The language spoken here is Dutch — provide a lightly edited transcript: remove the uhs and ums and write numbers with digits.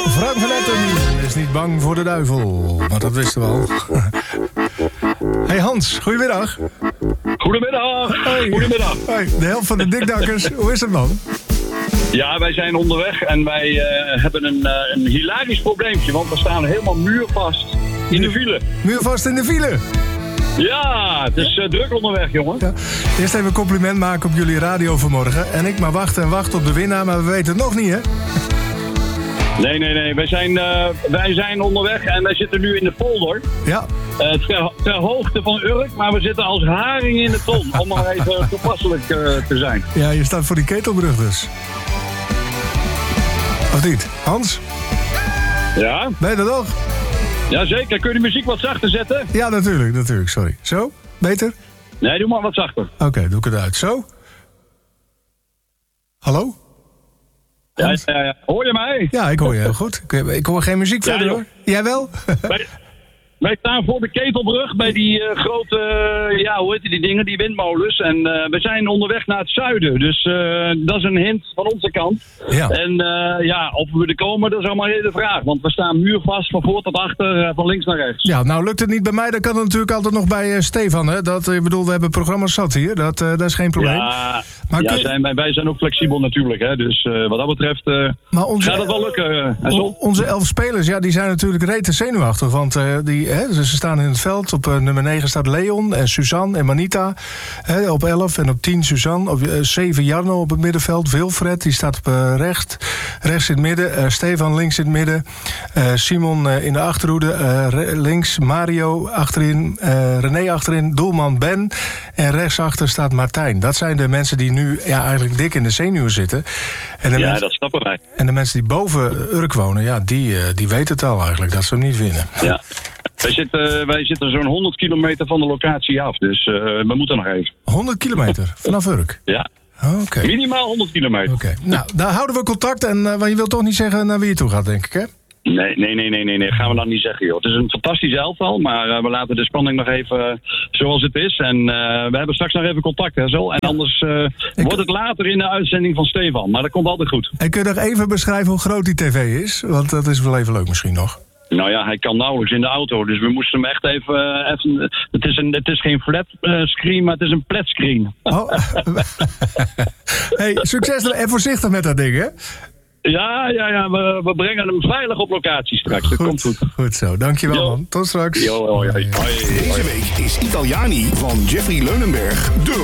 Frank van Etten is niet bang voor de duivel. Maar dat wisten we al. Hey Hans, goedemiddag. Goedemiddag. Hey. Goedemiddag. Hey, de helft van de dikdakkers. Hoe is het, man? Ja, wij zijn onderweg en wij hebben een hilarisch probleempje. Want we staan helemaal muurvast in de file. Muurvast in de file. Ja, het is druk onderweg, jongen. Ja. Eerst even een compliment maken op jullie radio vanmorgen. En ik maar wachten en wachten op de winnaar, maar we weten het nog niet, hè? Nee. Wij zijn onderweg en wij zitten nu in de polder. Ja. Ter hoogte van Urk, maar we zitten als haring in de ton. Om maar even toepasselijk te zijn. Ja, je staat voor die ketelbrug dus. Of niet? Hans? Ja? Ben je er nog? Jazeker. Kun je de muziek wat zachter zetten? Ja, natuurlijk. Sorry. Zo? Beter? Nee, doe maar wat zachter. Oké, doe ik het uit. Zo? Hallo? Ja. Hoor je mij? Ja, ik hoor je heel goed. Ik hoor geen muziek verder, hoor. Jij wel? Wij staan voor de Ketelbrug bij die grote, hoe heet die dingen, die windmolens. En we zijn onderweg naar het zuiden. Dus dat is een hint van onze kant. Ja. En of we er komen, dat is allemaal de vraag. Want we staan muurvast van voor tot achter, van links naar rechts. Ja, nou lukt het niet bij mij, dan kan het natuurlijk altijd nog bij Stefan. Hè? Ik bedoel, we hebben programma's zat hier. Dat is geen probleem. Ja, maar wij zijn ook flexibel natuurlijk. Hè? Dus wat dat betreft gaat het wel lukken. Onze 11 spelers, ja, die zijn natuurlijk rete zenuwachtig. Want ze staan in het veld. Op nummer 9 staat Leon en Suzanne en Manita. Op 11 en op 10 Suzanne. Op 7 Jarno op het middenveld. Wilfred, die staat op rechts in het midden. Stefan links in het midden. Simon in de achterhoede. Links Mario achterin. René achterin. Doelman Ben. En rechtsachter staat Martijn. Dat zijn de mensen die nu eigenlijk dik in de zenuwen zitten. En dat snappen wij. En de mensen die boven Urk wonen, die weten het al eigenlijk. Dat ze hem niet winnen. Ja. Wij zitten zo'n 100 kilometer van de locatie af, dus we moeten nog even. 100 kilometer vanaf Urk? Ja. Okay. Minimaal 100 kilometer. Oké. Nou, daar houden we contact. Want je wilt toch niet zeggen naar wie je toe gaat, denk ik, hè? Nee. Gaan we dat niet zeggen, joh. Het is een fantastisch elftal, maar we laten de spanning nog even zoals het is. En we hebben straks nog even contact, hè, zo. En anders wordt het later in de uitzending van Stefan. Maar dat komt altijd goed. En kun je nog even beschrijven hoe groot die tv is? Want dat is wel even leuk misschien nog. Nou ja, hij kan nauwelijks in de auto, dus we moesten hem echt even het is geen flat screen, maar het is een plat screen. Oh. Hey, succes en voorzichtig met dat ding, hè? Ja, we brengen hem veilig op locatie straks. Dat komt goed. Goed zo, dankjewel man. Tot straks. Hoi. Deze week is Italiani van Jeffrey Leunenberg de